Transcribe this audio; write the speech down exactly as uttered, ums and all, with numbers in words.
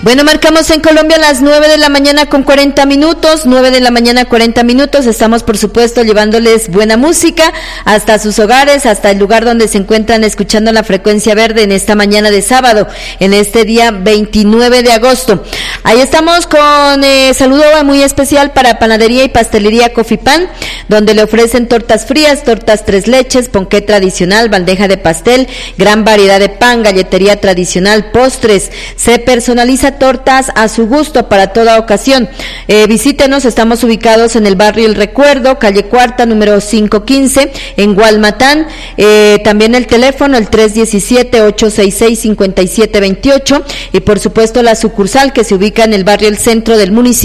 Bueno, marcamos en Colombia las nueve de la mañana con cuarenta minutos, nueve de la mañana cuarenta minutos, estamos por supuesto llevándoles buena música hasta sus hogares, hasta el lugar donde se encuentran escuchando la frecuencia verde en esta mañana de sábado, en este día veintinueve de agosto. Ahí estamos con eh, saludo muy especial para Panadería y Pastelería Coffee Pan, donde le ofrecen tortas frías, tortas tres leches, ponqué tradicional, bandeja de pastel, gran variedad de pan, galletería tradicional, postres, se personaliza tortas a su gusto para toda ocasión. Eh, visítenos, estamos ubicados en el barrio El Recuerdo, calle Cuarta, número quinientos quince, en Gualmatán. Eh, también el teléfono, el tres diecisiete, ocho sesenta y seis, cincuenta y siete veintiocho, y por supuesto la sucursal que se ubica en el barrio El Centro del municipio.